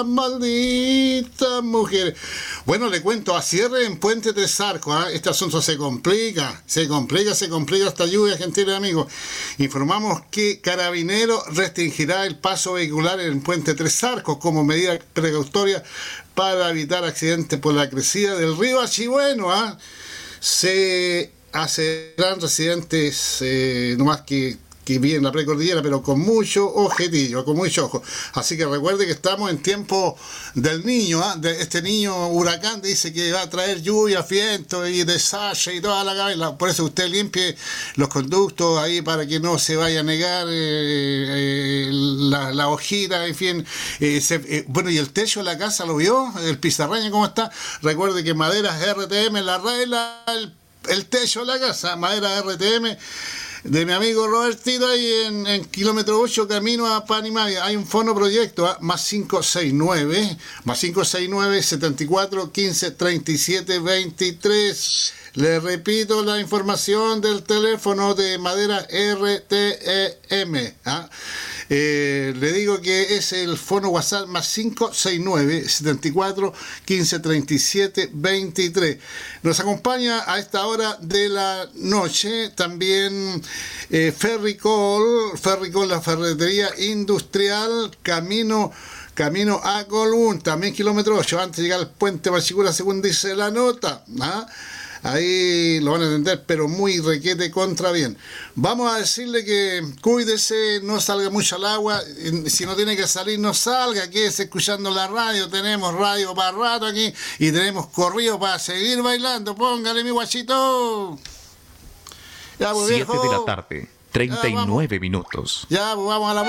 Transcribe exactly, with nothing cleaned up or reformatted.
malditas mujeres. Bueno, le cuento, a cierre en Puente Tres Arcos, ¿eh? Este asunto se complica, se complica, se complica esta lluvia, gentiles amigos. Informamos que Carabinero restringirá el paso vehicular en Puente Tres Arcos como medida precautoria para evitar accidentes por la crecida del río Achigüeno. ¿eh? Se hacerán residentes, eh, no más que que viene en la precordillera, pero con mucho objetillo, con mucho ojo. Así que recuerde que estamos en tiempo del niño, ¿eh? De este niño huracán dice que va a traer lluvia, viento y desastre y toda la cabeza. Por eso usted limpie los conductos ahí para que no se vaya a negar eh, eh, la, la hojita, en fin. Eh, se, eh, bueno, y el techo de la casa, ¿lo vio? El pizarraña, ¿cómo está? Recuerde que maderas R T M la regla, el, el techo de la casa, madera R T M de mi amigo Robertito ahí en, en kilómetro ocho camino a Panimavia. Hay un fono proyecto, ¿eh? más cinco seis nueve, más cinco seis nueve, setenta y cuatro, quince, treinta y siete, veintitrés. Le repito la información del teléfono de madera R T M. ¿eh? Eh, le digo que es el fono WhatsApp más cinco seis nueve, setenta y cuatro, quince, treinta y siete, veintitrés. Nos acompaña a esta hora de la noche también eh, Ferricol, Ferricol, la ferretería industrial, camino camino a Colún, también kilómetro ocho, antes de llegar al puente Machicura, según dice la nota. ¿ah? Ahí lo van a entender, pero muy requete contra bien. Vamos a decirle que cuídese, no salga mucho al agua. Si no tiene que salir, no salga. Quédese escuchando la radio. Tenemos radio para rato aquí y tenemos corrido para seguir bailando. Póngale, mi guachito. Ya, pues, siete de la tarde, treinta y nueve minutos. Ya, pues, vamos a la